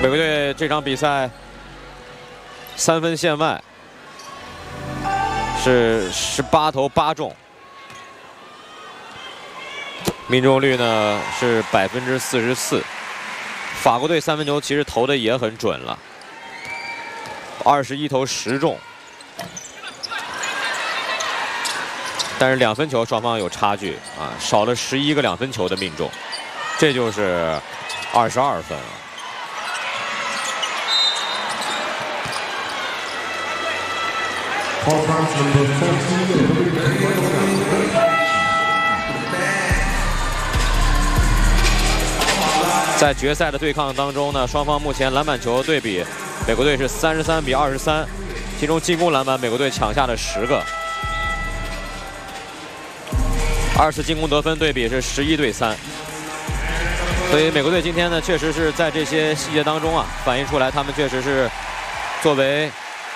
美国队这场比赛3分线外，是18投8中，命中率呢是44%。法国队3分球其实投的也很准了，21投10中，但是2分球双方有差距啊，少了11个2分球的命中，这就是22分了。 在决赛的对抗当中呢，双方目前篮板球对比，美国队是33比23，其中进攻篮板美国队抢下了10个，2次进攻得分对比是11对3，所以美国队今天呢，确实是在这些细节当中啊，反映出来他们确实是作为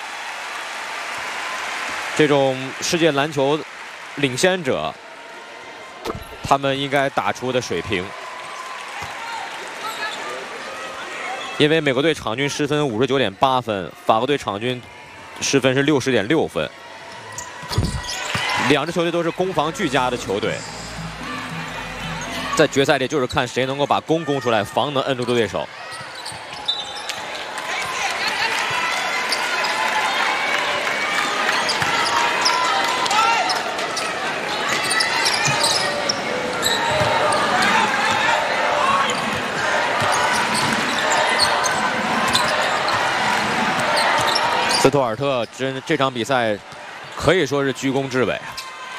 这种世界篮球领先者，他们应该打出的水平。因为美国队场均失分59.8分，法国队场均失分是60.6分，两支球队都是攻防俱佳的球队。在决赛里，就是看谁能够把攻攻出来，防能摁住对手。 斯图尔特这场比赛可以说是居功至伟。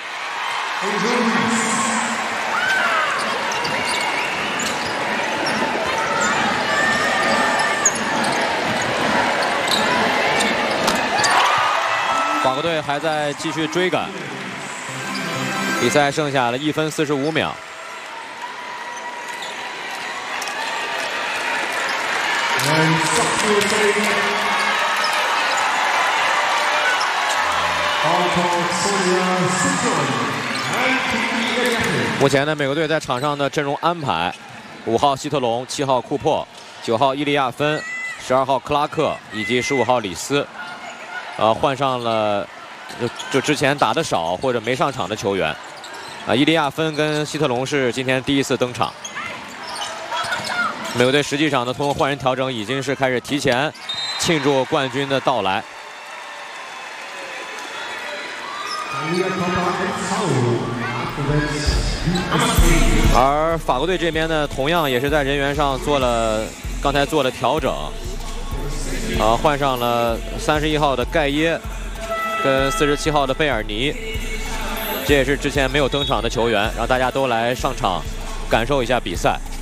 法国队还在继续追赶，比赛剩下了1分45秒。 目前呢，美国队在场上的阵容安排：5号希特龙、7号库珀、9号伊利亚芬、12号克拉克以及15号里斯。换上了就之前打得少或者没上场的球员。伊利亚芬跟希特龙是今天第1次登场。美国队实际上呢，通过换人调整，已经是开始提前庆祝冠军的到来。 而法国队这边呢，同样也是在人员上刚才做了调整，换上了31号的盖耶，跟47号的贝尔尼，这也是之前没有登场的球员，让大家都来上场感受一下比赛。